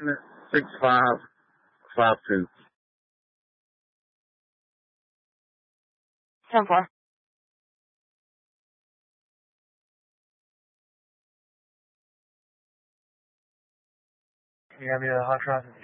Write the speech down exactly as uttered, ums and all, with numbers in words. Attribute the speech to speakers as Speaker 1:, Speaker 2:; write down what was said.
Speaker 1: Six five five two.
Speaker 2: Ten four.
Speaker 3: Can you have me a hot traffic?